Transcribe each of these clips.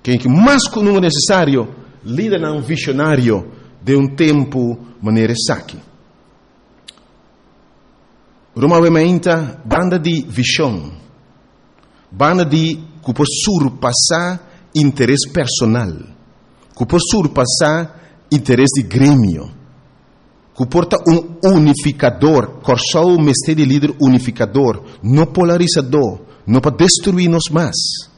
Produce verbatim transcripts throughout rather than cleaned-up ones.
Quem que mais que não é necessário, líder um visionário de um tempo maneira saque. Roma vementa banda de visão, banda de que por surpassar interesse personal, que por surpassar interesse de grêmio, que porta um unificador, corsou o mestre de líder unificador, não polarizador, não para destruir-nos mais.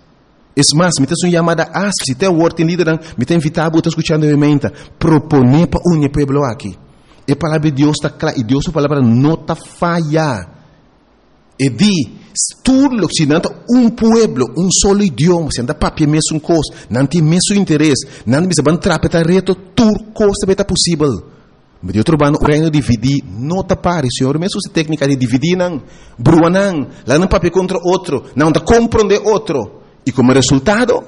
É mais, me tem uma chamada a se tem o ordem líder, me tem invitado a escutar a emenda, proponer para unir pueblo aqui. E a palavra de Deus está clara, e Deus a palavra não está falha. E di, tudo se não um pueblo, um solo idioma, se não papia mesmo coisa, não tem mesmo interesse, não tem mesmo trapeta reto, tudo coisa é possível. Mas eu trabalho no reino de dividir, não está pare, senhor, mesmo essa técnica de dividir, não, brua não, lá não papia contra outro, não está compreender outro. E como resultado,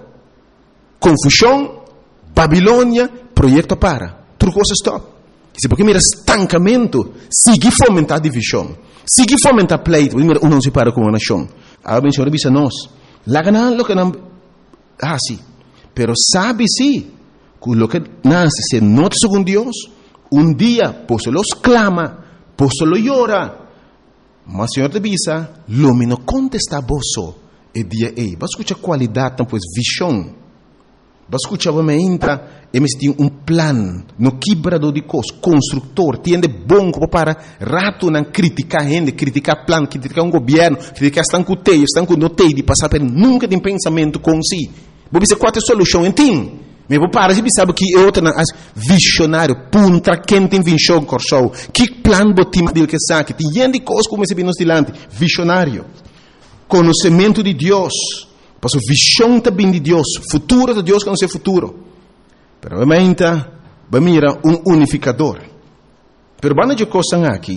confusão, Babilônia, projeto para. Tudo coisa stop. Se porque mira estancamento, sigue fomentar divisão, sigue fomentar pleito, mira, um não se para com uma nação. A menção revisa nós. Lá ganan lo que não. Ah, sim. Pero sabe sim, que lo que nace se nota según Dios, um dia, por solo clama, por solo llora. Mas o Senhor te avisa, lo me no contesta boso. E dia ei, vai escutar qualidade, então, pois, visão. Vai escutar, vai me entra, e me tem um plano, no quebrador de coisas, construtor, tiende bom para rato não criticar gente, criticar plano, criticar um governo, criticar estão com teio, estão com noteio de passar por nunca tem pensamento com si. Vou dizer qual é a solução, entende? Mas vou parar, se sabe que é outra, visionário, punta, quem tem visão, corso, que plano botim dele que sabe, tem gente de coisas como esse nos dilante, visionário. Conhecimento de Deus, para a visão também de Deus, futuro de Deus que não é futuro. Pero realmente, vai mirar um unificador. Pero banda de coisas aqui,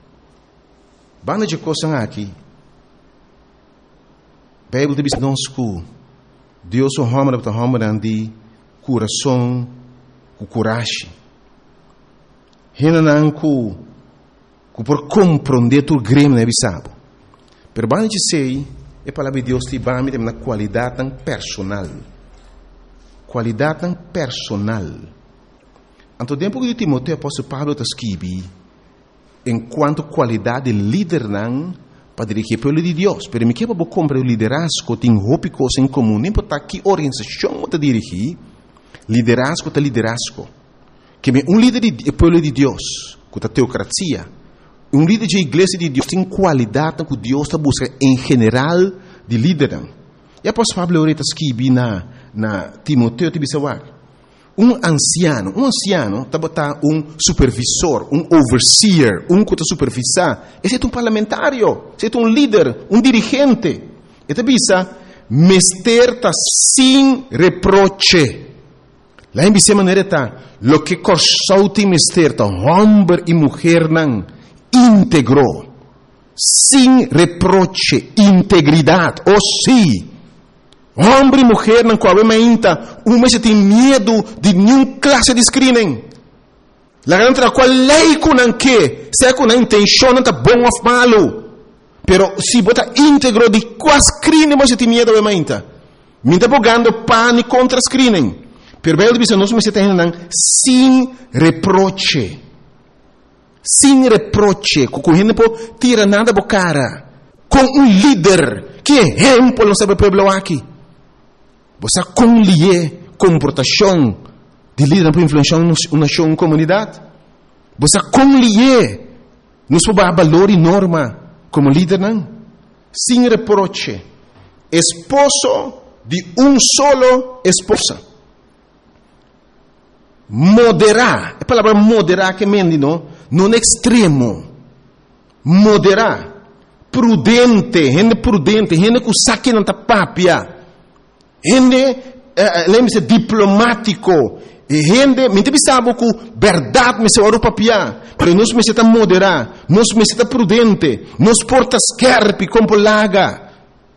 banda de coisas aqui, a Bíblia diz nós que Deus é um homem para homem de coração, com coragem. Renan que que por compreender tu grêmio não é sabe. Pero banda de sei, a palavra de Deus te vai me na qualidade tão personal. Qualidade tão personal. Anto tempo que Timoteo apóstolo Paulo está escrevendo, enquanto qualidade de líder não para dirigir pelo de Deus. Pero me quebra para comprar o liderazgo tem roupa coisa em comum, nem para que organização está dirigir, liderazgo está liderazgo. Que um líder de pelo de Deus, com a teocracia, um líder de igreja de Deus tem qualidade que Deus está buscando em geral de líder. E após Pablo Oreta escreve na na Timoteo Tibisawa, um anciano, um anciano está botar um supervisor, um overseer, um que está supervisar. Esse é um parlamentário, esse é um líder, um dirigente. E Tibisa, mester está sem reproche. Lá em Bíblia maneira está, lo que corsou tem mester está, homem e mulher não, íntegro, sem reproche, integridade, ou sim. Homem e mulher não coabem ainda, uma se tem medo de nenhuma classe de screening. La garanta qual lei com não que, se é com a intenção não está bom ou malo, pero se bota íntegro de qual screening você tem medo de ainda, me está bogando pânico contra screening. Pero bem diz nós me se tem não sem reproche, sem reproche, com o gente por tira nada bo cara, com um líder que exemplo não sabe pueblo aqui. Você conlier comportação de líder para influenciar uma nação, uma comunidade. Você conlier nos valor e norma como líder, não? Sem reproche. Esposo de um solo esposa. Moderar. A palavra moderar que mendi, não? Não extremo. Moderar. Prudente. Gente prudente. Gente que saque não está papia. Gente, uh, lembre-se, diplomático. Gente, me sabe que verdade me se ora papia, mas nós me se moderar, nós me se prudente, nós porta scarpe com polaga,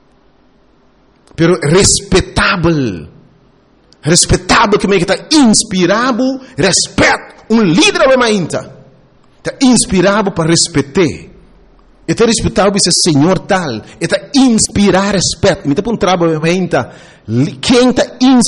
pero respeitável, respeitável que me está inspirado, respeito, um líder é mainta, está inspirado para respeitar. Está respeitado esse Senhor tal, está inspirar respeito. Me está um trabalho ainda. Quem está